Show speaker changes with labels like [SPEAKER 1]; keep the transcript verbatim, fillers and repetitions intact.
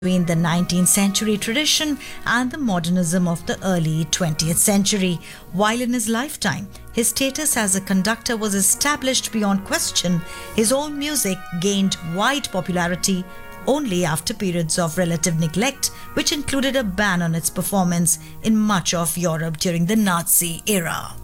[SPEAKER 1] between the nineteenth century tradition and the modernism of the early twentieth century. While in his lifetime, his status as a conductor was established beyond question, his own music gained wide popularity only after periods of relative neglect, which included a ban on its performance in much of Europe during the Nazi era.